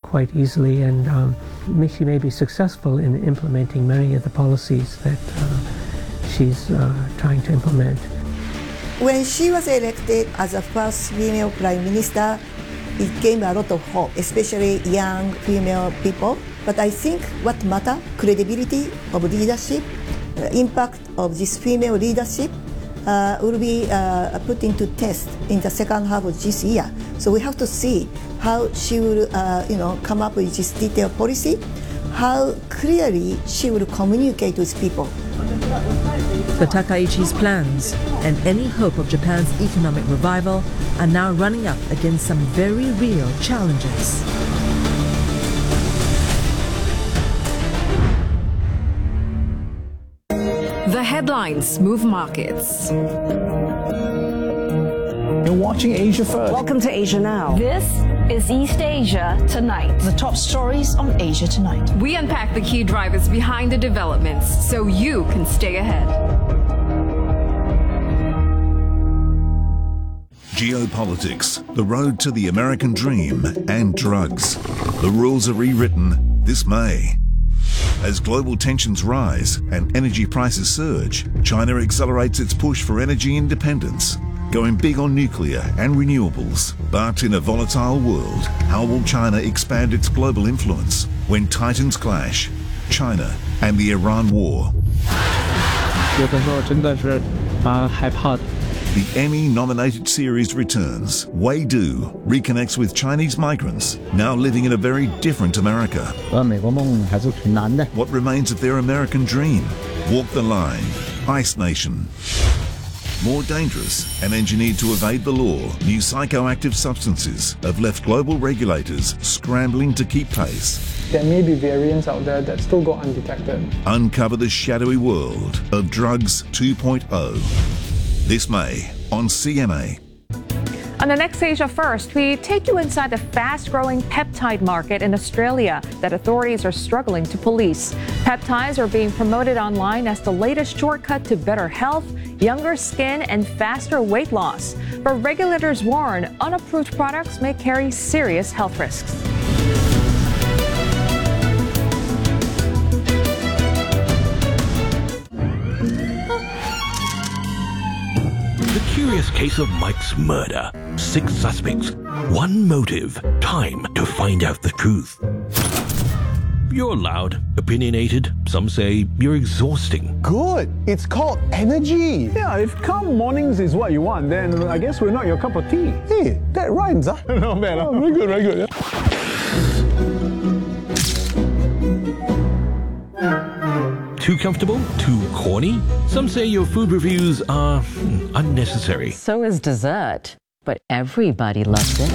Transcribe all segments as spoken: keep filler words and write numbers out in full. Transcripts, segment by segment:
quite easily, and um, she may be successful in implementing many of the policies that uh, she's uh, trying to implement. When she was elected as the first female prime minister, it gave a lot of hope, especially young female people. But I think what matters, credibility of leadership, the impact of this female leadership uh, will be uh, put into test in the second half of this year. So we have to see how she will, uh, you know, come up with this detailed policy, how clearly she will communicate with people. The Takaichi's plans and any hope of Japan's economic revival are now running up against some very real challenges. The headlines move markets. You're watching Asia First. Welcome to Asia Now. This is East Asia Tonight. The top stories on Asia Tonight. We unpack the key drivers behind the developments so you can stay ahead. Geopolitics, the road to the American dream, and drugs. The rules are rewritten this May. As global tensions rise and energy prices surge, China accelerates its push for energy independence, going big on nuclear and renewables. But in a volatile world, how will China expand its global influence when titans clash? China and the Iran war. The Emmy-nominated series returns. Wei Du reconnects with Chinese migrants now living in a very different America. What remains of their American dream? Walk the Line, Ice Nation. More dangerous and engineered to evade the law, new psychoactive substances have left global regulators scrambling to keep pace. There may be variants out there that still go undetected. Uncover the shadowy world of Drugs two point oh. This May on C M A. On the next Asia First, we take you inside the fast-growing peptide market in Australia that authorities are struggling to police. Peptides are being promoted online as the latest shortcut to better health, younger skin, and faster weight loss. But regulators warn unapproved products may carry serious health risks. Curious case of Mike's murder. Six suspects, one motive. Time to find out the truth. You're loud, opinionated. Some say you're exhausting. Good. It's called energy. Yeah, if calm mornings is what you want, then I guess we're not your cup of tea. Hey, that rhymes, huh? No bad. Oh, very good, very good. Yeah. Too comfortable? Too corny? Some say your food reviews are unnecessary. So is dessert, but everybody loves it.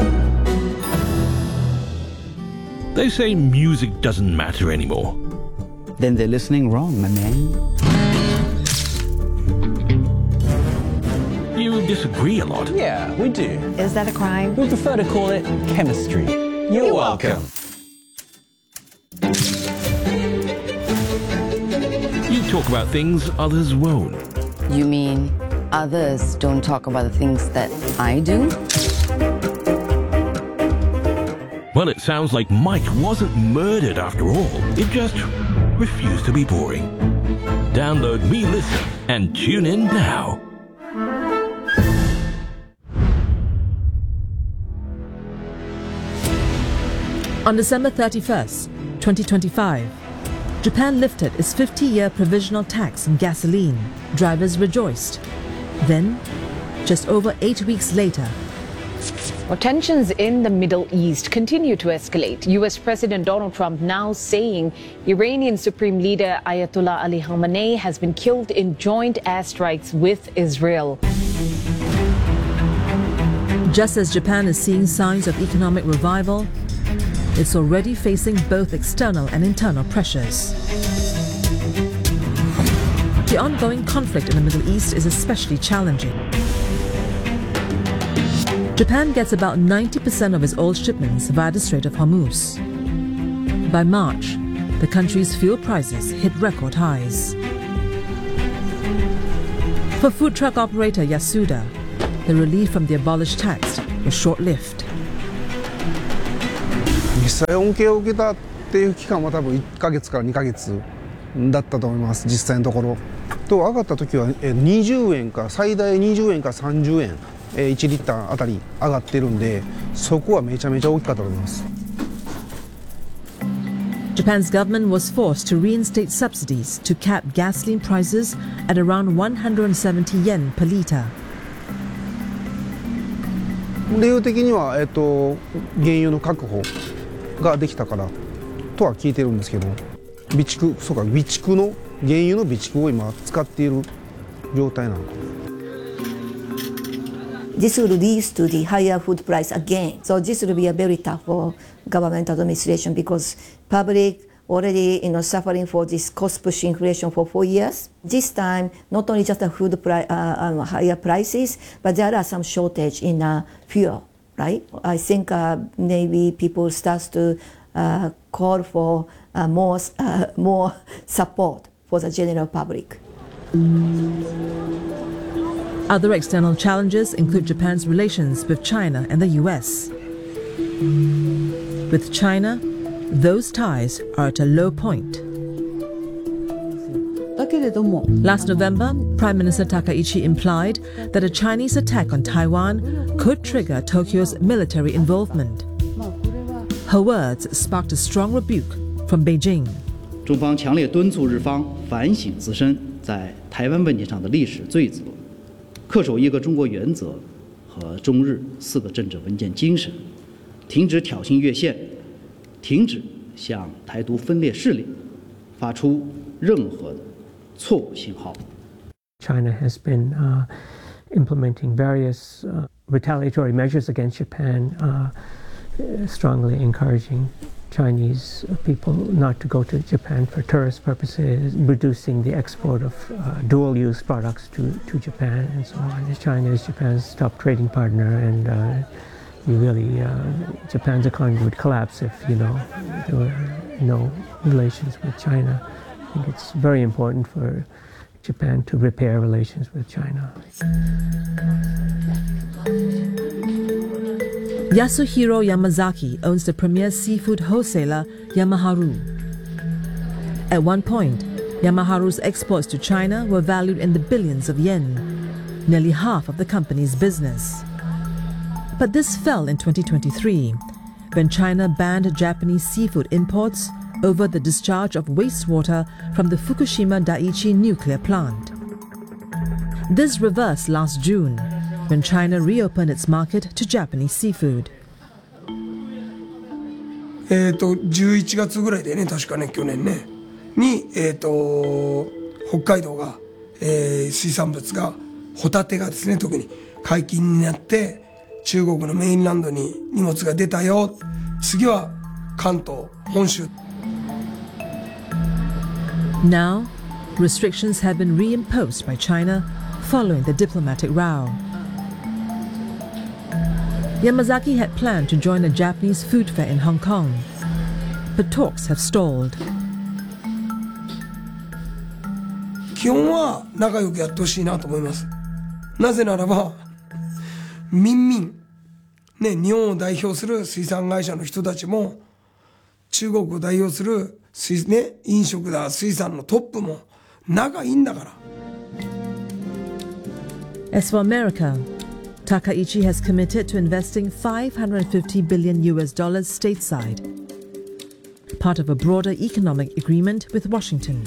They say music doesn't matter anymore. Then they're listening wrong, my man. You disagree a lot. Yeah, we do. Is that a crime? We prefer to call it chemistry. You're, You're welcome. welcome. You talk about things others won't. You mean others don't talk about the things that I do? Well, it sounds like Mike wasn't murdered after all. It just refused to be boring. Download Me Listen and tune in now. On December thirty-first, twenty twenty-five, Japan lifted its fifty-year provisional tax on gasoline. Drivers rejoiced. Then, just over eight weeks later, well, tensions in the Middle East continue to escalate. U S President Donald Trump now saying Iranian Supreme Leader Ayatollah Ali Khamenei has been killed in joint airstrikes with Israel. Just as Japan is seeing signs of economic revival, it's already facing both external and internal pressures. The ongoing conflict in the Middle East is especially challenging. Japan gets about ninety percent of its oil shipments via the Strait of Hormuz. By March, the country's fuel prices hit record highs. For food truck operator Yasuda, the relief from the abolished tax was short-lived. 実際恩恵を受けたっていう期間は多分いっかげつからにかげつだったと思います。実際のところと上がった時はにじゅうえんから最大にじゅうえんからさんじゅうえんいちリッターあたり上がってるんで、そこはめちゃめちゃ大きかったと思います。 Japan's government was forced to reinstate subsidies to cap gasoline prices at around one hundred seventy yen per liter. 理由的には、えっと、原油の確保ができたからとは聞いてるんですけど、備蓄、そうか、備蓄の原油の備蓄を今使っている状態なのか。 This will lead to the higher food price again. So this will be a very tough for government administration because public already you know, suffering for this cost-push inflation for four years. This time, not only just the food price, uh, um, higher prices, but there are some shortage in uh, fuel, right? I think uh, maybe people start to uh, call for uh, more, uh, more support for the general public. Other external challenges include Japan's relations with China and the U S. With China, those ties are at a low point. Last November, Prime Minister Takaichi implied that a Chinese attack on Taiwan could trigger Tokyo's military involvement. Her words sparked a strong rebuke from Beijing. 中方强烈敦促日方反省自身在台湾问题上的历史罪责，恪守一个中国原则和中日四个政治文件精神，停止挑衅越线，停止向台独分裂势力发出任何的错误信号。 China has been uh, implementing various uh, retaliatory measures against Japan, uh, strongly encouraging Chinese people not to go to Japan for tourist purposes, reducing the export of uh, dual-use products to, to Japan and so on. China is Japan's top trading partner, and uh, you really, uh, Japan's economy would collapse if, you know, there were no relations with China. I think it's very important for Japan to repair relations with China. Yasuhiro Yamazaki owns the premier seafood wholesaler Yamaharu. At one point, Yamaharu's exports to China were valued in the billions of yen, nearly half of the company's business. But this fell in twenty twenty-three, when China banned Japanese seafood imports over the discharge of wastewater from the Fukushima Daiichi nuclear plant. This reversed last June, when China reopened its market to Japanese seafood. えっとじゅういちがつぐらいでね、確かね、去年ねにえっと北海道が、えー、水産物がホタテがですね、特に解禁になって中国のメインランドに荷物が出たよ。次は関東、本州。 Now, restrictions have been reimposed by China following the diplomatic row. Yamazaki had planned to join a Japanese food fair in Hong Kong, but talks have stalled. 基本は仲良くやってほしいなと思います。なぜならば、民民、ね、日本を代表する水産会社の人たちも、中国を代表する水、ね、飲食だ、水産のトップも仲いいんだから。 As for America, Takaichi has committed to investing five hundred fifty billion U S dollars stateside, part of a broader economic agreement with Washington.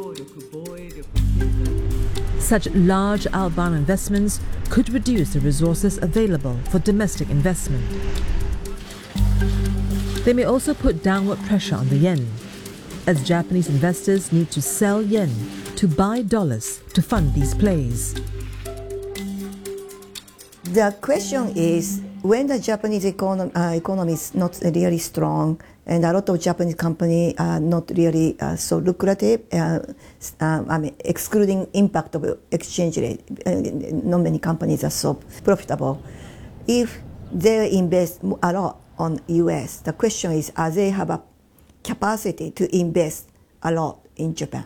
Such large outbound investments could reduce the resources available for domestic investment. They may also put downward pressure on the yen, as Japanese investors need to sell yen to buy dollars to fund these plays. The question is, when the Japanese economy, uh, economy is not really strong, and a lot of Japanese companies are not really uh, so lucrative, uh, um, I mean, excluding impact of exchange rate, uh, not many companies are so profitable. If they invest a lot on U S, the question is, are they have a capacity to invest a lot in Japan?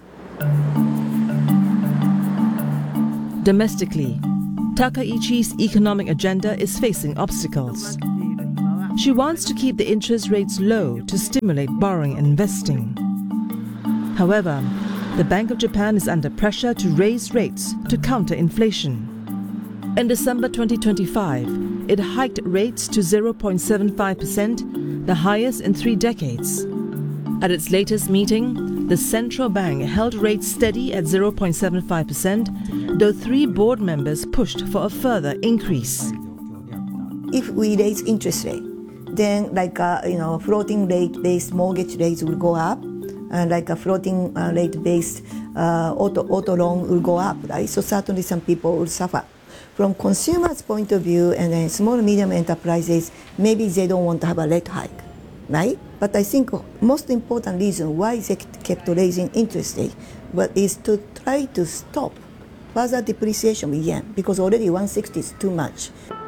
Domestically, Takaichi's economic agenda is facing obstacles. She wants to keep the interest rates low to stimulate borrowing and investing. However, the Bank of Japan is under pressure to raise rates to counter inflation. In December twenty twenty-five, it hiked rates to zero point seven five percent, the highest in three decades. At its latest meeting, the central bank held rates steady at zero point seven five percent, though three board members pushed for a further increase. If we raise interest rate, then like uh, you know, floating rate based mortgage rates will go up, and like a floating uh, rate based uh, auto auto loan will go up, right? So certainly some people will suffer. From consumers' point of view, and then small and medium enterprises, maybe they don't want to have a rate hike, right? But I think most important reason why they kept raising interest rate is to try to stop further depreciation of yen, because already one sixty is too much.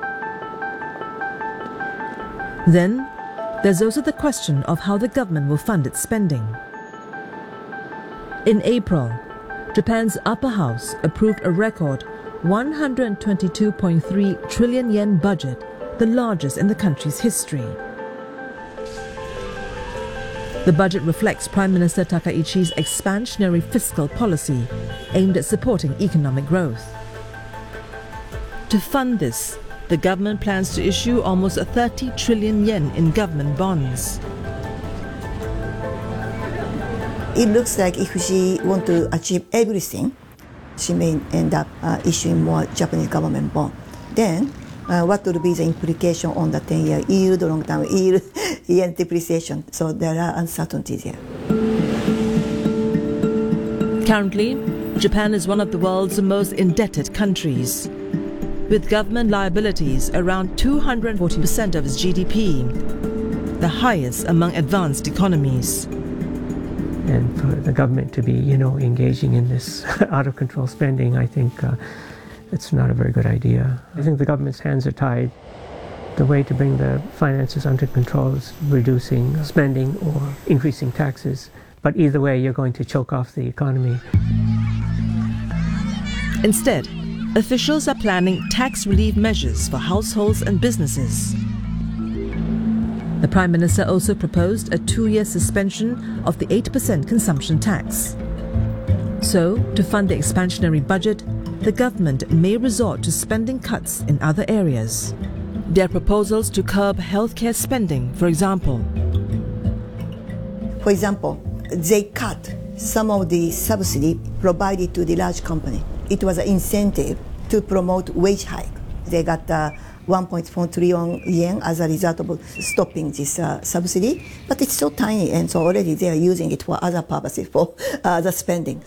Then, there's also the question of how the government will fund its spending. In April, Japan's upper house approved a record one hundred twenty-two point three trillion yen budget, the largest in the country's history. The budget reflects Prime Minister Takaichi's expansionary fiscal policy aimed at supporting economic growth. To fund this, the government plans to issue almost thirty trillion yen in government bonds. It looks like if she wants to achieve everything, she may end up uh, issuing more Japanese government bond. Then, uh, what will be the implication on the ten-year yield, long-term yield, yen depreciation? So there are uncertainties here. Currently, Japan is one of the world's most indebted countries, with government liabilities around two hundred forty percent of its G D P, the highest among advanced economies. And for the government to be, you know, engaging in this out-of-control spending, I think uh, it's not a very good idea. I think the government's hands are tied. The way to bring the finances under control is reducing spending or increasing taxes. But either way, you're going to choke off the economy. Instead, officials are planning tax relief measures for households and businesses. The Prime Minister also proposed a two-year suspension of the eight percent consumption tax. So, to fund the expansionary budget, the government may resort to spending cuts in other areas. There are proposals to curb healthcare spending, for example. For example, they cut some of the subsidy provided to the large company. It was an incentive to promote wage hike. They got uh, one point four trillion yen as a result of stopping this uh, subsidy, but it's so tiny, and so already they are using it for other purposes, for uh, other spending.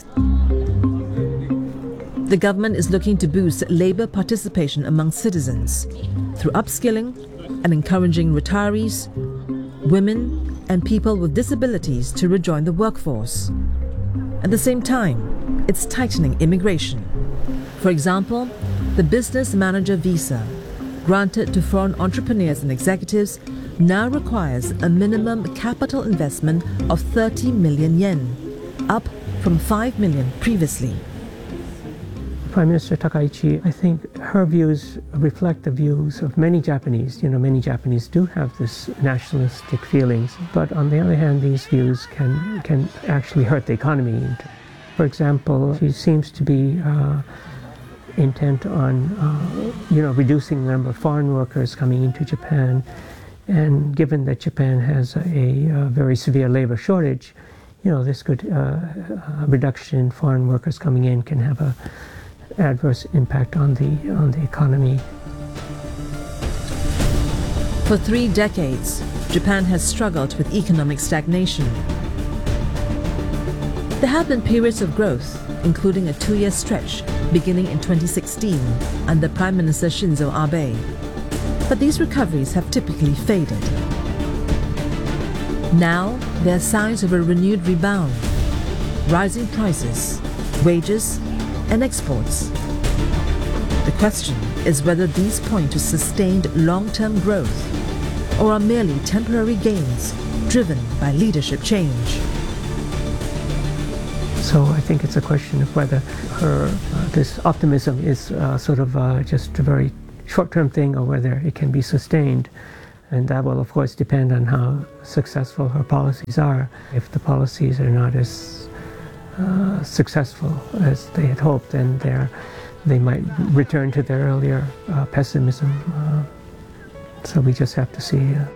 The government is looking to boost labor participation among citizens through upskilling and encouraging retirees, women, and people with disabilities to rejoin the workforce. At the same time, it's tightening immigration. For example, the business manager visa, granted to foreign entrepreneurs and executives, now requires a minimum capital investment of thirty million yen, up from five million previously. Prime Minister Takaichi, I think her views reflect the views of many Japanese. You know, many Japanese do have this nationalistic feelings, but on the other hand, these views can, can actually hurt the economy. For example, she seems to be uh, intent on, uh, you know, reducing the number of foreign workers coming into Japan. And given that Japan has a, a very severe labor shortage, you know, this could, uh, a reduction in foreign workers coming in can have a adverse impact on the, on the economy. For three decades, Japan has struggled with economic stagnation. There have been periods of growth, including a two-year stretch beginning in twenty sixteen under Prime Minister Shinzo Abe. But these recoveries have typically faded. Now, there are signs of a renewed rebound, rising prices, wages, and exports. The question is whether these point to sustained long-term growth or are merely temporary gains driven by leadership change. So I think it's a question of whether her uh, this optimism is uh, sort of uh, just a very short-term thing or whether it can be sustained. And that will, of course, depend on how successful her policies are. If the policies are not as uh, successful as they had hoped, then they're, they might return to their earlier uh, pessimism. Uh, so we just have to see. Uh.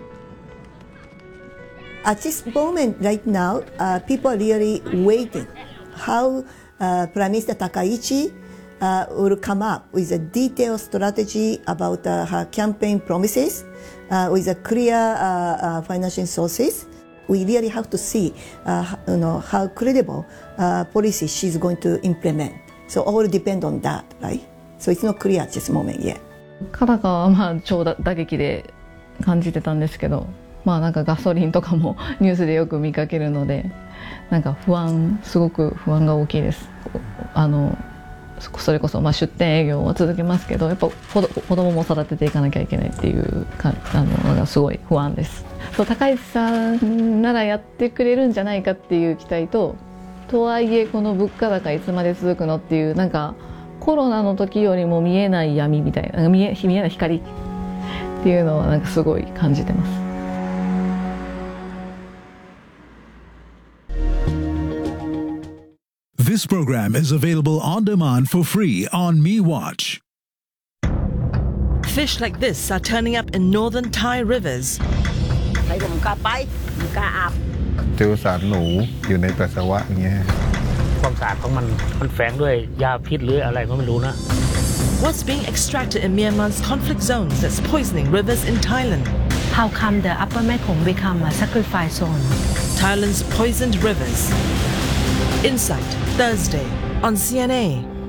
At this moment, right now, uh, people are really waiting how uh, Prime Minister Takaichi uh, will come up with a detailed strategy about uh, her campaign promises. Uh, with a clear uh, uh, financial sources. We really have to see uh, you know, how credible uh, policy she's going to implement. So all depend on that, right? So it's not clear at this moment yet. カナカはまあ超打撃で感じてたんですけど、まあなんかガソリンとかもニュースでよく見かけるので、なんか不安、すごく不安が大きいです。あのそれこそまあ出店営業は続けますけど、やっぱ子供も育てていかなきゃいけないっていうかあののがすごい不安です。そう高市さんならやってくれるんじゃないかっていう期待と、とはいえこの物価高いつまで続くのっていうなんかコロナの時よりも見えない闇みたいな、見え見えない光っていうのはなんかすごい感じてます。 This program is available on demand for free on MeWatch. Fish like this are turning up in northern Thai rivers. เจอสารหนูอยู่ในปัสสาวะอย่างเงี้ยความสะอาดของมันมันแฝงด้วยยาพิษหรืออะไรก็ไม่รู้นะ What's being extracted in Myanmar's conflict zones that's poisoning rivers in Thailand? How come the upper Mekong become a sacrifice zone? Thailand's poisoned rivers. Insight, Thursday on C N A.